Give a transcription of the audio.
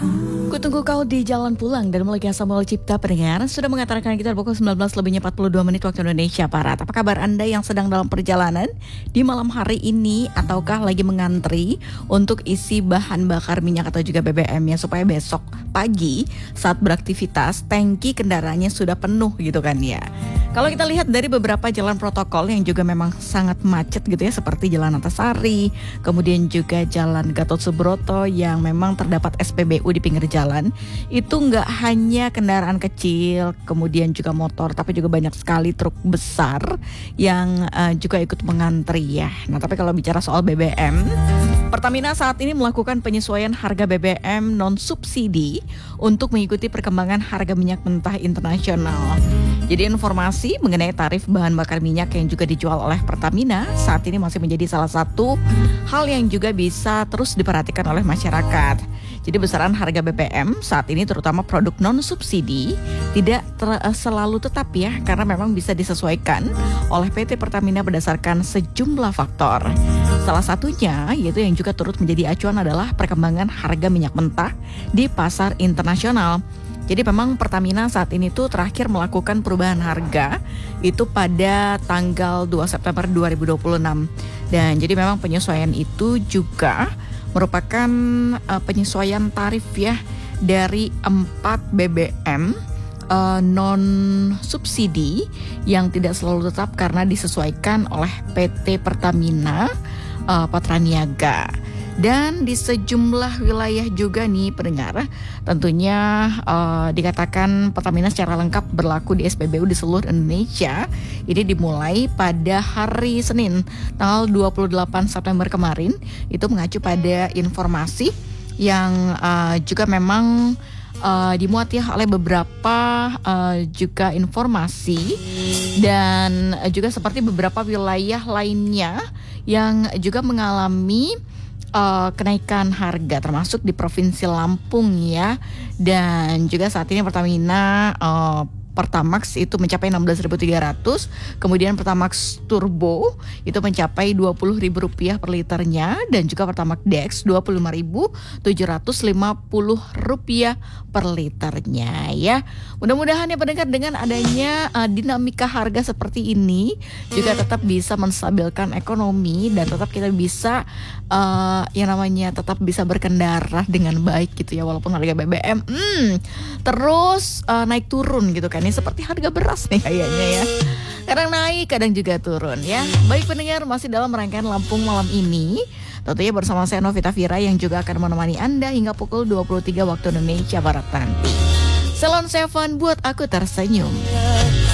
Kutunggu kau di jalan pulang dan Mulia Samuel Cipta pendengar sudah mengatakan kita pukul 19:42 waktu Indonesia Barat. Apa kabar Anda yang sedang dalam perjalanan di malam hari ini ataukah lagi mengantri untuk isi bahan bakar minyak atau juga BBM ya supaya besok pagi saat beraktivitas tangki kendaraannya sudah penuh gitu kan ya. Kalau kita lihat dari beberapa jalan protokol yang juga memang sangat macet gitu ya seperti Jalan Antasari, kemudian juga Jalan Gatot Subroto yang memang terdapat SPBU di pinggir jalan, itu nggak hanya kendaraan kecil, kemudian juga motor, tapi juga banyak sekali truk besar yang juga ikut mengantri ya. Nah tapi kalau bicara soal BBM, Pertamina saat ini melakukan penyesuaian harga BBM non-subsidi untuk mengikuti perkembangan harga minyak mentah internasional. Jadi informasi mengenai tarif bahan bakar minyak yang juga dijual oleh Pertamina saat ini masih menjadi salah satu hal yang juga bisa terus diperhatikan oleh masyarakat. Jadi besaran harga BBM saat ini terutama produk non-subsidi tidak selalu tetap ya, karena memang bisa disesuaikan oleh PT Pertamina berdasarkan sejumlah faktor. Salah satunya yaitu yang juga turut menjadi acuan adalah perkembangan harga minyak mentah di pasar internasional. Jadi memang Pertamina saat ini tuh terakhir melakukan perubahan harga itu pada tanggal 2 September 2026. Dan jadi memang penyesuaian itu juga merupakan penyesuaian tarif ya dari 4 BBM non subsidi yang tidak selalu tetap karena disesuaikan oleh PT Pertamina Patraniaga. Dan di sejumlah wilayah juga nih pendengar, tentunya dikatakan Pertamina secara lengkap berlaku di SPBU di seluruh Indonesia. Ini dimulai pada hari Senin tanggal 28 September kemarin. Itu mengacu pada informasi yang juga memang dimuat ya oleh beberapa juga informasi dan juga seperti beberapa wilayah lainnya yang juga mengalami kenaikan harga termasuk di Provinsi Lampung ya. Dan juga saat ini Pertamina Pertamax itu mencapai 16.300, kemudian Pertamax Turbo itu mencapai Rp20.000 per liternya, dan juga Pertamax Dex Rp25.750 per liternya ya. Mudah-mudahan ya pendengar dengan adanya dinamika harga seperti ini juga tetap bisa menstabilkan ekonomi dan tetap kita bisa yang namanya tetap bisa berkendara dengan baik gitu ya, walaupun harga BBM terus naik turun gitu kan. Ini seperti harga beras nih kayaknya ya. Kadang naik, kadang juga turun ya. Baik pendengar, masih dalam rangkaian Lampung malam ini. Tentunya bersama saya Novita Vira yang juga akan menemani Anda hingga pukul 23 waktu Indonesia Barat nanti. Salon Seven buat aku tersenyum.